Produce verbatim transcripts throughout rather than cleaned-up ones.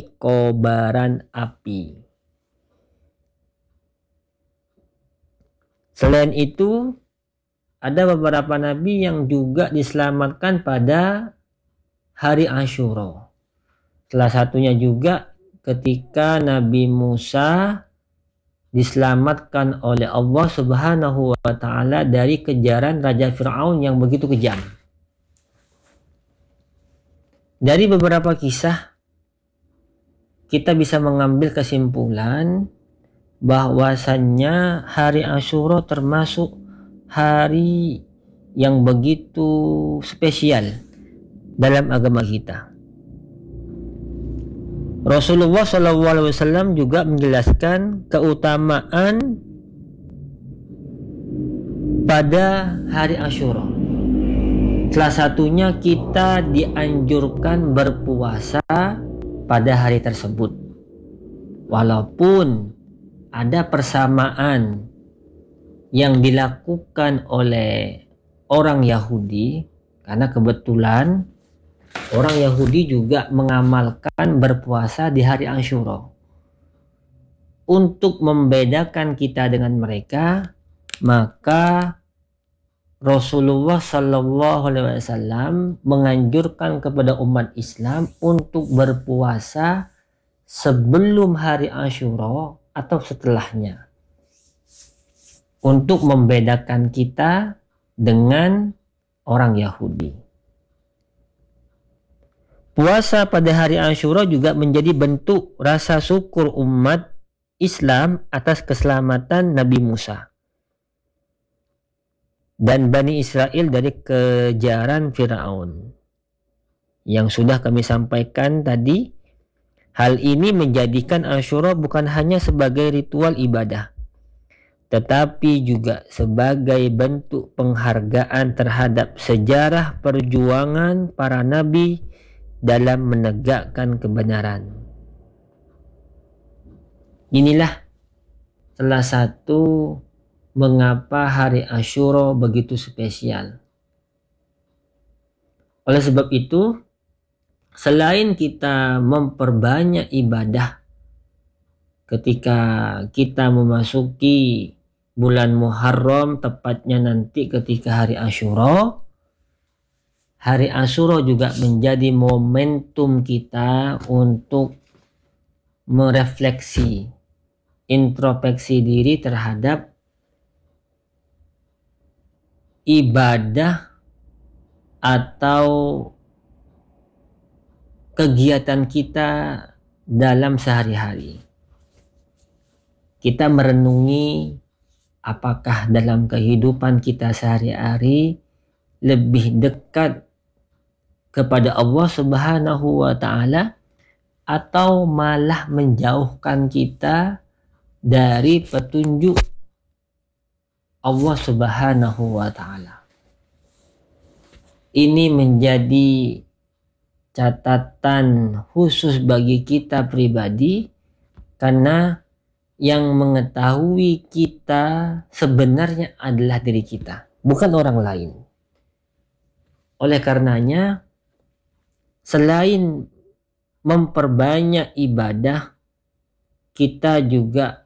kobaran api. Selain itu, ada beberapa nabi yang juga diselamatkan pada hari Asyura. Salah satunya juga ketika Nabi Musa diselamatkan oleh Allah Subhanahu wa Ta'ala dari kejaran Raja Fir'aun yang begitu kejam. Dari beberapa kisah kita bisa mengambil kesimpulan bahwasannya hari Asyura termasuk hari yang begitu spesial dalam agama kita. Rasulullah shallallahu alaihi wasallam juga menjelaskan keutamaan pada hari Asyura. Salah satunya kita dianjurkan berpuasa pada hari tersebut. Walaupun ada persamaan yang dilakukan oleh orang Yahudi, karena kebetulan orang Yahudi juga mengamalkan berpuasa di hari Asyura. Untuk membedakan kita dengan mereka, maka Rasulullah Shallallahu Alaihi Wasallam menganjurkan kepada umat Islam untuk berpuasa sebelum hari Asyura atau setelahnya, untuk membedakan kita dengan orang Yahudi. Puasa pada hari Asyura juga menjadi bentuk rasa syukur umat Islam atas keselamatan Nabi Musa dan Bani Israel dari kejaran Fir'aun. Yang sudah kami sampaikan tadi, hal ini menjadikan Asyura bukan hanya sebagai ritual ibadah, tetapi juga sebagai bentuk penghargaan terhadap sejarah perjuangan para nabi dalam menegakkan kebenaran. Inilah salah satu mengapa hari Asyura begitu spesial. Oleh sebab itu, selain kita memperbanyak ibadah ketika kita memasuki bulan Muharram, tepatnya nanti ketika hari Asyura, hari Asyura juga menjadi momentum kita untuk merefleksi, introspeksi diri terhadap ibadah atau kegiatan kita dalam sehari-hari. Kita merenungi apakah dalam kehidupan kita sehari-hari lebih dekat kepada Allah Subhanahu wa Ta'ala atau malah menjauhkan kita dari petunjuk Allah Subhanahu wa Ta'ala. Ini menjadi catatan khusus bagi kita pribadi, karena yang mengetahui kita sebenarnya adalah diri kita, bukan orang lain. Oleh karenanya, selain memperbanyak ibadah, kita juga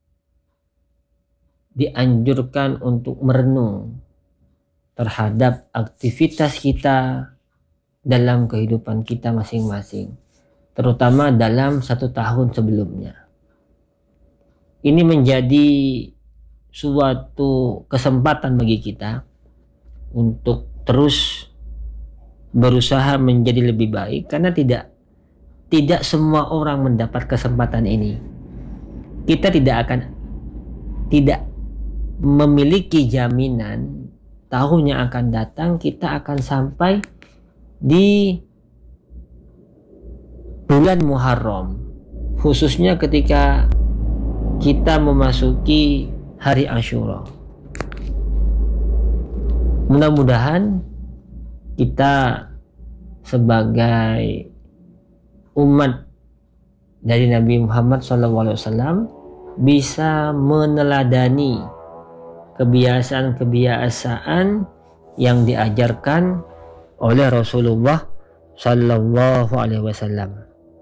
dianjurkan untuk merenung terhadap aktivitas kita dalam kehidupan kita masing-masing, terutama dalam satu tahun sebelumnya. Ini menjadi suatu kesempatan bagi kita untuk terus berusaha menjadi lebih baik, karena tidak tidak semua orang mendapat kesempatan ini. Kita tidak akan tidak memiliki jaminan tahun yang akan datang kita akan sampai di bulan Muharram, khususnya ketika kita memasuki hari Asyura. Mudah-mudahan kita sebagai umat dari Nabi Muhammad shallallahu alaihi wasallam bisa meneladani kebiasaan-kebiasaan yang diajarkan oleh Rasulullah shallallahu alaihi wasallam.